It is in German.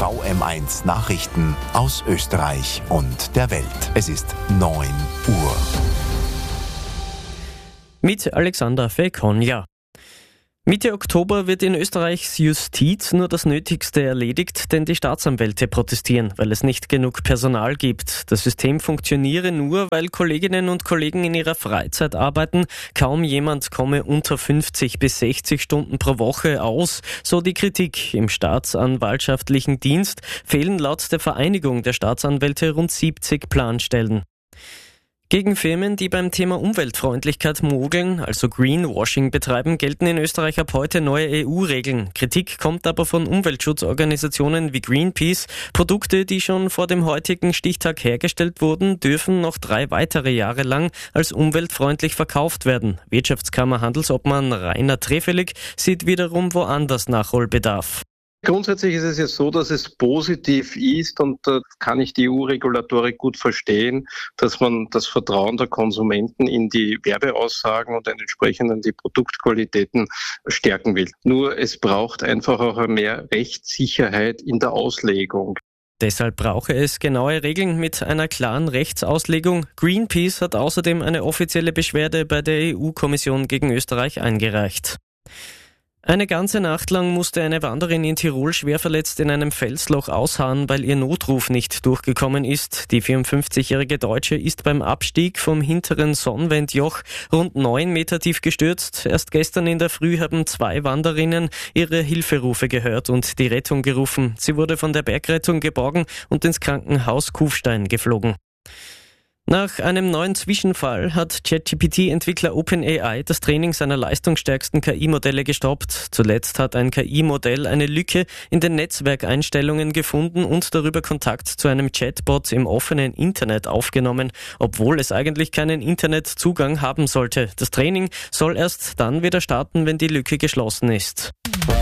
VM1 Nachrichten aus Österreich und der Welt. Es ist 9 Uhr. Mit Alexander Fekonja. Mitte Oktober wird in Österreichs Justiz nur das Nötigste erledigt, denn die Staatsanwälte protestieren, weil es nicht genug Personal gibt. Das System funktioniere nur, weil Kolleginnen und Kollegen in ihrer Freizeit arbeiten. Kaum jemand komme unter 50 bis 60 Stunden pro Woche aus. So die Kritik. Im staatsanwaltschaftlichen Dienst fehlen laut der Vereinigung der Staatsanwälte rund 70 Planstellen. Gegen Firmen, die beim Thema Umweltfreundlichkeit mogeln, also Greenwashing betreiben, gelten in Österreich ab heute neue EU-Regeln. Kritik kommt aber von Umweltschutzorganisationen wie Greenpeace. Produkte, die schon vor dem heutigen Stichtag hergestellt wurden, dürfen noch 3 weitere Jahre lang als umweltfreundlich verkauft werden. Wirtschaftskammer Handelsobmann Rainer Trefelig sieht wiederum woanders Nachholbedarf. Grundsätzlich ist es ja so, dass es positiv ist und da kann ich die EU-Regulatorik gut verstehen, dass man das Vertrauen der Konsumenten in die Werbeaussagen und entsprechend die Produktqualitäten stärken will. Nur es braucht einfach auch mehr Rechtssicherheit in der Auslegung. Deshalb brauche es genaue Regeln mit einer klaren Rechtsauslegung. Greenpeace hat außerdem eine offizielle Beschwerde bei der EU-Kommission gegen Österreich eingereicht. Eine ganze Nacht lang musste eine Wanderin in Tirol schwer verletzt in einem Felsloch ausharren, weil ihr Notruf nicht durchgekommen ist. Die 54-jährige Deutsche ist beim Abstieg vom hinteren Sonnwendjoch rund 9 Meter tief gestürzt. Erst gestern in der Früh haben 2 Wanderinnen ihre Hilferufe gehört und die Rettung gerufen. Sie wurde von der Bergrettung geborgen und ins Krankenhaus Kufstein geflogen. Nach einem neuen Zwischenfall hat ChatGPT-Entwickler OpenAI das Training seiner leistungsstärksten KI-Modelle gestoppt. Zuletzt hat ein KI-Modell eine Lücke in den Netzwerkeinstellungen gefunden und darüber Kontakt zu einem Chatbot im offenen Internet aufgenommen, obwohl es eigentlich keinen Internetzugang haben sollte. Das Training soll erst dann wieder starten, wenn die Lücke geschlossen ist.